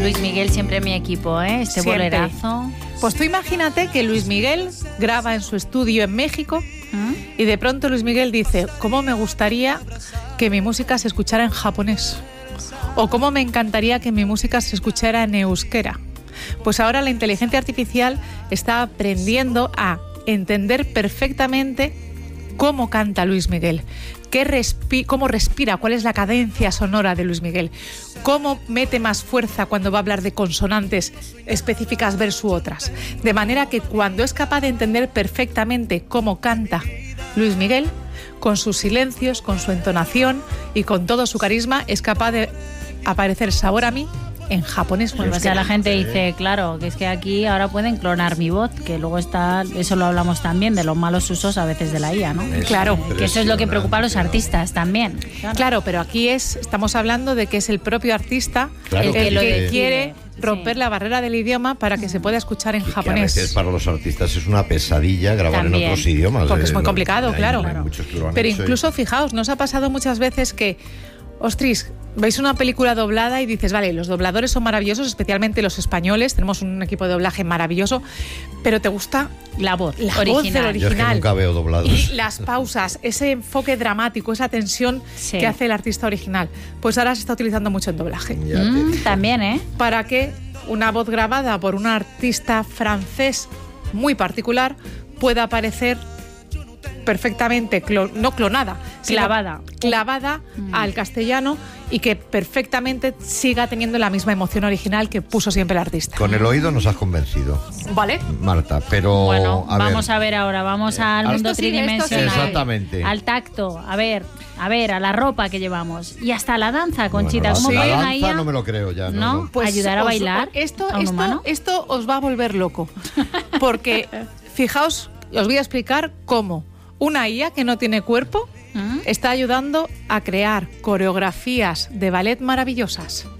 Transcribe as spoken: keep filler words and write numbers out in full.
Luis Miguel siempre en mi equipo, ¿eh? Este Siempre. bolerazo. Pues tú imagínate que Luis Miguel graba en su estudio en México ¿Mm? y de pronto Luis Miguel dice, ¿cómo me gustaría que mi música se escuchara en japonés? O cómo me encantaría que mi música se escuchara en euskera. Pues ahora la inteligencia artificial está aprendiendo a entender perfectamente cómo canta Luis Miguel, qué respi- cómo respira, cuál es la cadencia sonora de Luis Miguel, cómo mete más fuerza cuando va a hablar de consonantes específicas versus otras. De manera que cuando es capaz de entender perfectamente cómo canta Luis Miguel, con sus silencios, con su entonación y con todo su carisma, es capaz de aparecer Sabor a mí en japonés. Pues ya la gente dice, claro, que es que aquí ahora pueden clonar mi voz, que luego está, eso lo hablamos también, de los malos usos a veces de la I A, ¿no? Es claro. Que eso es lo que preocupa a los artistas también. Claro, claro, pero aquí es, estamos hablando de que es el propio artista Claro, el que, lo que decide. quiere romper Sí. la barrera del idioma para que se pueda escuchar en Y que japonés. a veces para los artistas es una pesadilla grabar También. en otros idiomas. Porque es eh, muy no, complicado, hay- claro. hay muchos que lo han Pero hecho y- incluso, fijaos, nos ha pasado muchas veces que, ostras, veis una película doblada y dices, vale, los dobladores son maravillosos, especialmente los españoles, tenemos un equipo de doblaje maravilloso, pero te gusta la voz la original. voz del Yo es que original. nunca veo doblados. Y las pausas, ese enfoque dramático, esa tensión Sí. que hace el artista original. Pues ahora se está utilizando mucho en doblaje. Ya te Mm, digo. también, ¿eh? Para que una voz grabada por un artista francés muy particular pueda aparecer perfectamente, clo- no clonada, sino Clavada. clavada Mm. al castellano y que perfectamente siga teniendo la misma emoción original que puso siempre el artista. Con el oído nos has convencido, ¿Vale? Marta, pero Bueno, a vamos ver, a ver ahora, vamos al Esto mundo sí, esto sí. tridimensional. Exactamente. Al tacto, a ver, a ver, a la ropa que llevamos. Y hasta la danza, Conchita. Bueno, ¿Cómo la, puede la una danza I A? no me lo creo ya. No, ¿No? no. Pues ¿Ayudar a os- bailar Esto, a un esto, humano? esto os va a volver loco. Porque, fijaos, os voy a explicar cómo una I A que no tiene cuerpo ¿Mm? está ayudando a crear coreografías de ballet maravillosas.